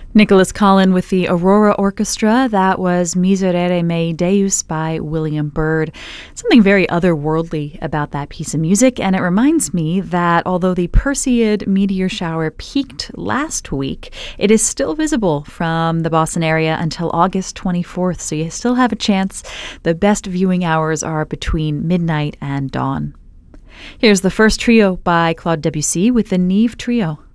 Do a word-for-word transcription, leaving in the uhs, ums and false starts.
Nicholas Collin with the Aurora Orchestra. That was Miserere Mei Deus by William Byrd. Something very otherworldly about that piece of music, and it reminds me that although the Perseid meteor shower peaked last week, it is still visible from the Boston area until August twenty-fourth, so you still have a chance. The best viewing hours are between midnight and dawn. Here's the first trio by Claude Debussy with the Nive Trio.